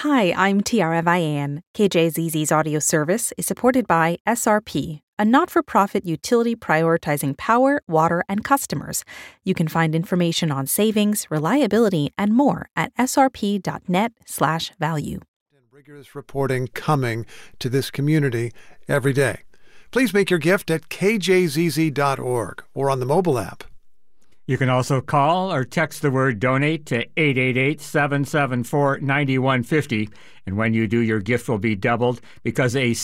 Hi, I'm Tiara Vian. KJZZ's audio service is supported by SRP, a not-for-profit utility prioritizing power, water, and customers. You can find information on savings, reliability, and more at srp.net/value. Rigorous reporting coming to this community every day. Please make your gift at kjzz.org or on the mobile app. You can also call or text the word donate to 888-774-9150. And when you do, your gift will be doubled because a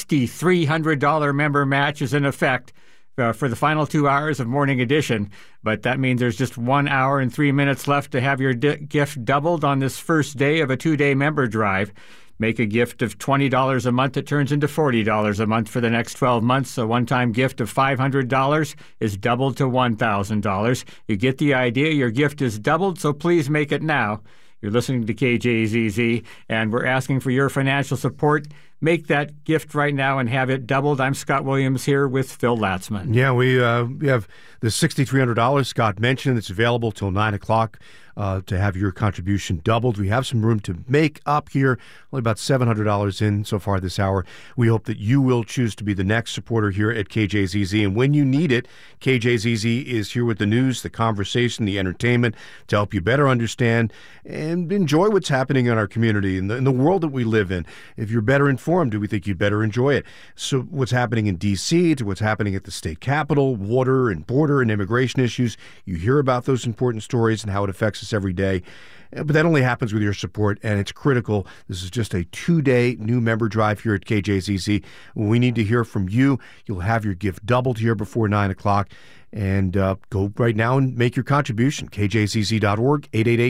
$6,300 member match is in effect for the final 2 hours of Morning Edition. But that means there's just 1 hour and 3 minutes left to have your gift doubled on this first day of a 2-day member drive. Make a gift of $20 a month. It turns into $40 a month for the next 12 months. A one-time gift of $500 is doubled to $1,000. You get the idea. Your gift is doubled, so please make it now. You're listening to KJZZ, and we're asking for your financial support. Make that gift right now and have it doubled. I'm Scott Williams here with Phil Latzman. Yeah, we have the $6,300 Scott mentioned. It's available till 9 o'clock to have your contribution doubled. We have some room to make up here, only about $700 in so far this hour. We hope that you will choose to be the next supporter here at KJZZ. And when you need it, KJZZ is here with the news, the conversation, the entertainment to help you better understand and enjoy what's happening in our community and in the world that we live in. If you're better informed, do we think you'd better enjoy it? So what's happening in D.C. to what's happening at the state capitol, water and border and immigration issues, you hear about those important stories and how it affects us every day. But that only happens with your support, and it's critical. This is just a 2-day new member drive here at KJZZ. We need to hear from you. You'll have your gift doubled here before 9 o'clock. And go right now and make your contribution. KJZZ.org,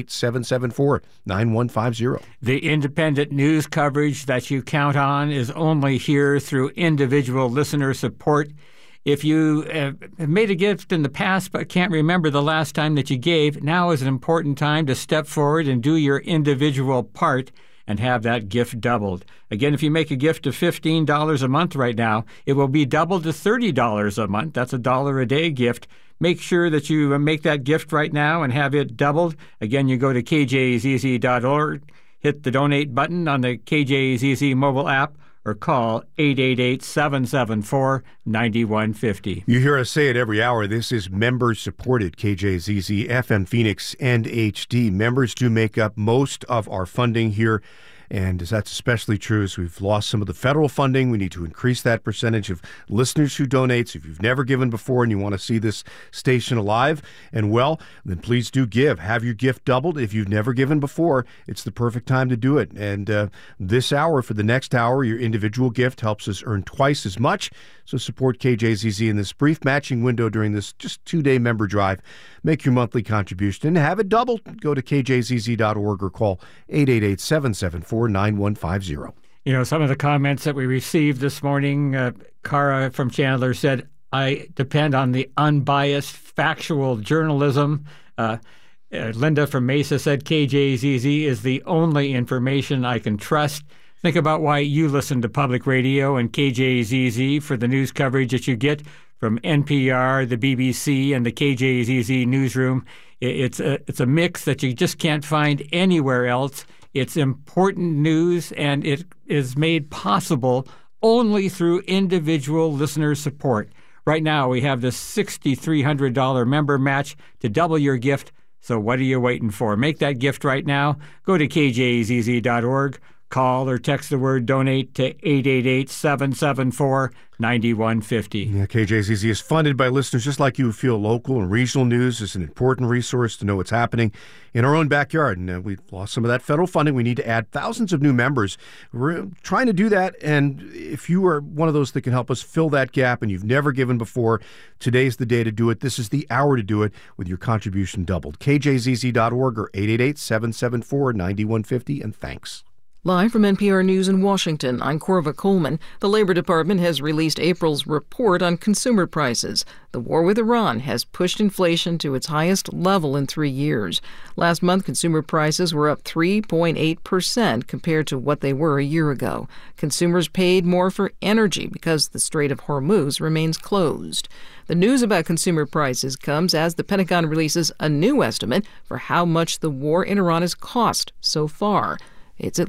888-774-9150. The independent news coverage that you count on is only here through individual listener support. If you have made a gift in the past but can't remember the last time that you gave, now is an important time to step forward and do your individual part and have that gift doubled. Again, if you make a gift of $15 a month right now, it will be doubled to $30 a month. That's $1 a day gift. Make sure that you make that gift right now and have it doubled. Again, you go to kjzz.org, hit the donate button on the KJZZ mobile app, or call 888-774-9150. You hear us say it every hour. This is member-supported KJZZ, FM Phoenix, and HD. Members do make up most of our funding here, and that's especially true as we've lost some of the federal funding. We need to increase that percentage of listeners who donate. So if you've never given before and you want to see this station alive and well, then please do give. Have your gift doubled. If you've never given before, it's the perfect time to do it. And this hour, for the next hour, your individual gift helps us earn twice as much. So support KJZZ in this brief matching window during this just 2-day member drive. Make your monthly contribution and have it doubled. Go to kjzz.org or call 888-774-9150. You know, some of the comments that we received this morning, Cara from Chandler said, I depend on the unbiased, factual journalism. Linda from Mesa said, KJZZ is the only information I can trust. Think about why you listen to public radio and KJZZ for the news coverage that you get from NPR, the BBC, and the KJZZ newsroom. It's a mix that you just can't find anywhere else. It's important news, and it is made possible only through individual listener support. Right now, we have this $6,300 member match to double your gift. So what are you waiting for? Make that gift right now. Go to kjzz.org. Call or text the word donate to 888-774-9150. Yeah, KJZZ is funded by listeners just like you who feel local and regional news is an important resource to know what's happening in our own backyard. And we've lost some of that federal funding. We need to add thousands of new members. We're trying to do that. And if you are one of those that can help us fill that gap and you've never given before, today's the day to do it. This is the hour to do it with your contribution doubled. KJZZ.org or 888-774-9150. And thanks. Live from NPR News in Washington, I'm Corva Coleman. The Labor Department has released April's report on consumer prices. The war with Iran has pushed inflation to its highest level in 3 years. Last month, consumer prices were up 3.8% compared to what they were a year ago. Consumers paid more for energy because the Strait of Hormuz remains closed. The news about consumer prices comes as the Pentagon releases a new estimate for how much the war in Iran has cost so far. It's at